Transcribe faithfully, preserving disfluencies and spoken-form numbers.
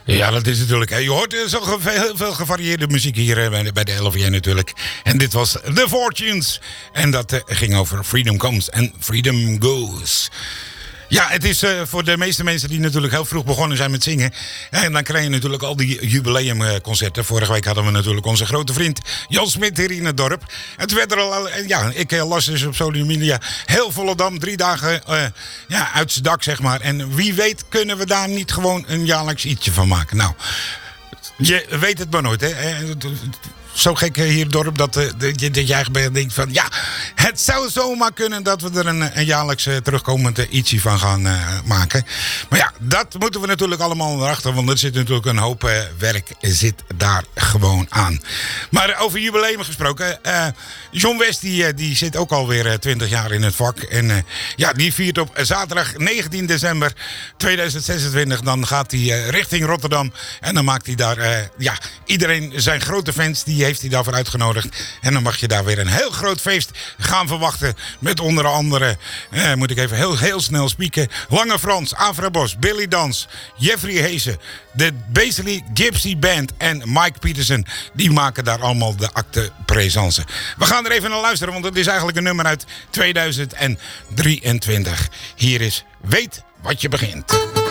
Ja, dat is natuurlijk. Je hoort zo heel veel gevarieerde muziek hier bij de L V N natuurlijk. En dit was The Fortunes. En dat uh, ging over Freedom Comes and Freedom Goes. Ja, het is uh, voor de meeste mensen die natuurlijk heel vroeg begonnen zijn met zingen. En dan krijg je natuurlijk al die jubileumconcerten. Vorige week hadden we natuurlijk onze grote vriend Jan Smit hier in het dorp. Het werd er al, ja, ik las dus op social media heel Volendam, drie dagen uh, ja, uit z'n dak zeg maar. En wie weet kunnen we daar niet gewoon een jaarlijks ietsje van maken. Nou, je weet het maar nooit, hè. Zo gek hier in het dorp dat, uh, dat je eigenlijk denkt van... ja, het zou zomaar kunnen dat we er een, een jaarlijks uh, terugkomend uh, ietsje van gaan uh, maken. Maar ja, dat moeten we natuurlijk allemaal erachter. Want er zit natuurlijk een hoop uh, werk zit daar gewoon aan. Maar over jubileum gesproken. Uh, John West die, uh, die zit ook alweer uh, twintig jaar in het vak. En uh, ja, die viert op zaterdag negentien december tweeduizend zesentwintig. Dan gaat hij uh, richting Rotterdam. En dan maakt hij daar... Uh, ja, iedereen zijn grote fans... die heeft hij daarvoor uitgenodigd. En dan mag je daar weer een heel groot feest gaan verwachten. Met onder andere, eh, moet ik even heel, heel snel spieken. Lange Frans, Afra Bos, Billy Dans, Jeffrey Heesen, de Basically Gypsy Band en Mike Peterson. Die maken daar allemaal de acte présence. We gaan er even naar luisteren, want het is eigenlijk een nummer uit tweeduizend drieëntwintig. Hier is Weet wat je begint.